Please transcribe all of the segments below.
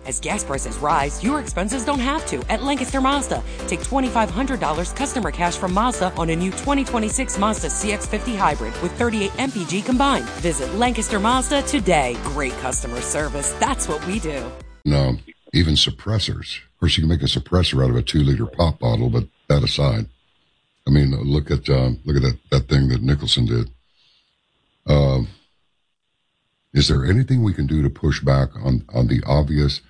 As gas prices rise, your expenses don't have to at Lancaster Mazda. Take $2,500 customer cash from Mazda on a new 2026 Mazda CX-50 Hybrid with 38 MPG combined. Visit Lancaster Mazda today. Great customer service. That's what we do. No, even suppressors. Of course, you can make a suppressor out of a 2-liter pop bottle, but that aside, I mean, look at that thing that Nicholson did. Is there anything we can do to push back on the obvious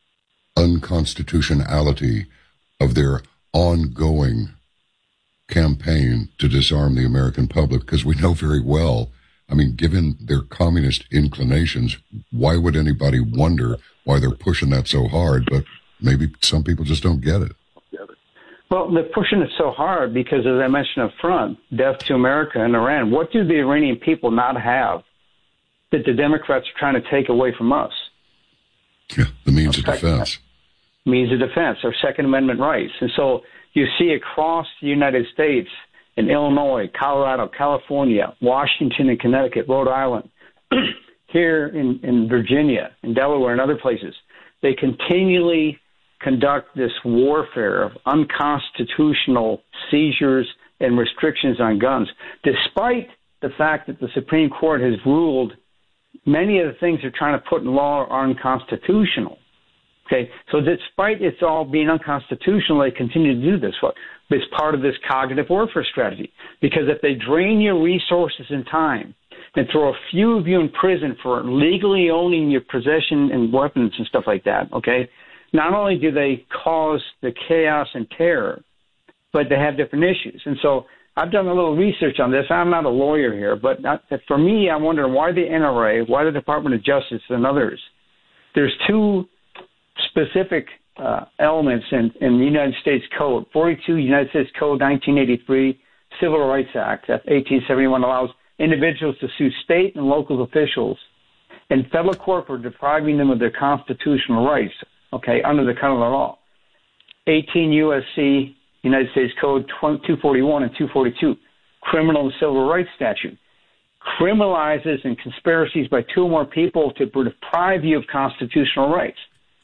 unconstitutionality of their ongoing campaign to disarm the American public? Because we know very well, I mean, given their communist inclinations, why would anybody wonder why they're pushing that so hard? But maybe some people just don't get it. Well, they're pushing it so hard because, as I mentioned up front, death to America and Iran. What do the Iranian people not have that the Democrats are trying to take away from us? Yeah, the means of defense. Means of defense, our Second Amendment rights. And so you see across the United States, in Illinois, Colorado, California, Washington and Connecticut, Rhode Island, here in Virginia, in Delaware and other places, they continually conduct this warfare of unconstitutional seizures and restrictions on guns, despite the fact that the Supreme Court has ruled many of the things they're trying to put in law are unconstitutional. Okay, so despite it's all being unconstitutional, they continue to do this. It's part of this cognitive warfare strategy. Because if they drain your resources and time and throw a few of you in prison for legally owning your possession and weapons and stuff like that, okay, not only do they cause the chaos and terror, but they have different issues. And so I've done a little research on this. I'm not a lawyer here, but for me, I'm wondering why the NRA, why the Department of Justice and others, there's two specific elements in the United States Code. 42 United States Code 1983 Civil Rights Act of 1871 allows individuals to sue state and local officials in federal court for depriving them of their constitutional rights, okay, under the common law. 18 U.S.C. United States Code 241 and 242, Criminal and Civil Rights Statute, criminalizes and conspiracies by two or more people to deprive you of constitutional rights.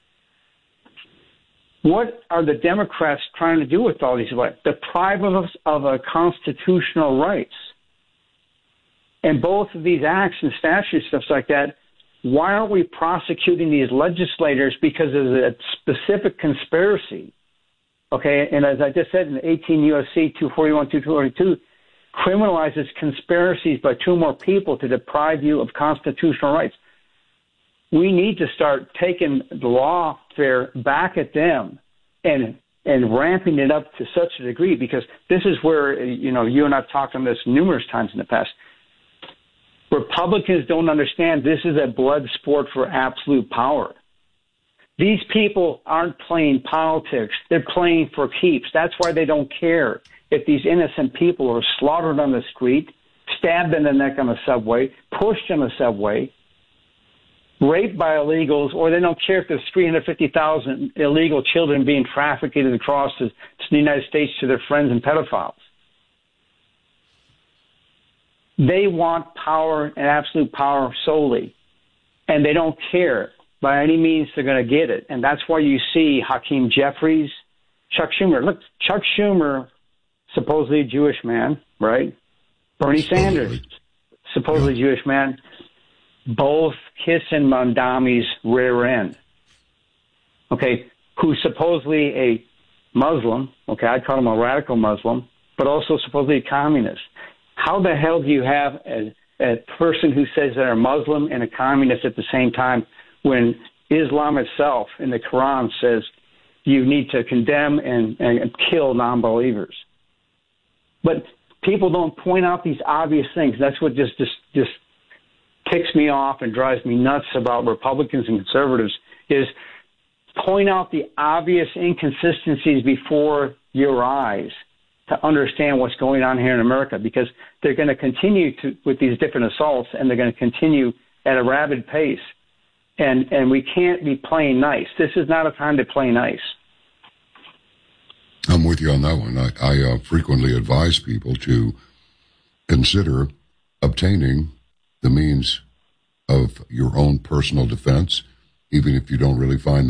What are the Democrats trying to do with all these rights? Deprive us of our constitutional rights. And both of these acts and statutes, stuff like that, why aren't we prosecuting these legislators because of a specific conspiracy? Okay, and as I just said, in 18 U.S.C. 241, 242, criminalizes conspiracies by two or more people to deprive you of constitutional rights. We need to start taking the lawfare back at them and ramping it up to such a degree, because this is where, you and I've talked on this numerous times in the past. Republicans don't understand this is a blood sport for absolute power. These people aren't playing politics. They're playing for keeps. That's why they don't care if these innocent people are slaughtered on the street, stabbed in the neck on the subway, pushed on the subway, raped by illegals, or they don't care if there's 350,000 illegal children being trafficked across to the United States to their friends and pedophiles. They want power and absolute power solely, and they don't care by any means they're going to get it. And that's why you see Hakeem Jeffries, Chuck Schumer. Look, Chuck Schumer, supposedly a Jewish man, right? Bernie Sanders, supposedly Jewish man, both kissing Mondami's rear end, okay, who's supposedly a Muslim, okay, I'd call him a radical Muslim, but also supposedly a communist. How the hell do you have a person who says they're a Muslim and a communist at the same time when Islam itself in the Quran says you need to condemn and kill non-believers? But people don't point out these obvious things. That's what just ticks me off and drives me nuts about Republicans and conservatives, is point out the obvious inconsistencies before your eyes to understand what's going on here in America, because they're going to continue with these different assaults, and they're going to continue at a rapid pace. And we can't be playing nice. This is not a time to play nice. I'm with you on that one. I frequently advise people to consider obtaining the means of your own personal defense, even if you don't really find